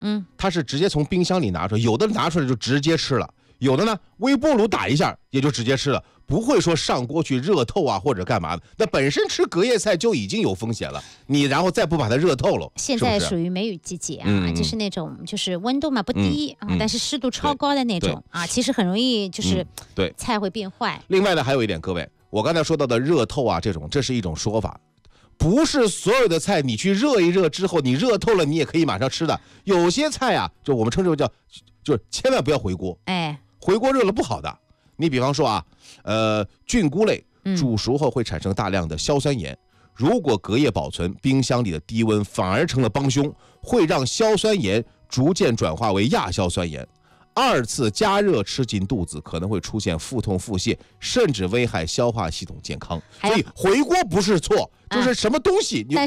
它是直接从冰箱里拿出来，有的拿出来就直接吃了，有的呢微波炉打一下也就直接吃了，不会说上锅去热透啊或者干嘛的。那本身吃隔夜菜就已经有风险了，你然后再不把它热透了， 现在属于梅雨季节啊，就是那种就是温度嘛不低啊，但是湿度超高的那种啊，其实很容易就是对菜会变坏。 另外呢，还有一点，各位，我刚才说到的热透啊，这是一种说法。不是所有的菜你去热一热之后，你热透了你也可以马上吃的。有些菜啊，就我们称之为就是千万不要回锅，回锅热了不好的。你比方说啊，菌菇类煮熟后会产生大量的硝酸盐，如果隔夜保存，冰箱里的低温反而成了帮凶，会让硝酸盐逐渐转化为亚硝酸盐。2次加热吃进肚子，可能会出现腹痛、腹泻，甚至危害消化系统健康。所以回锅不是错，就是什么东西你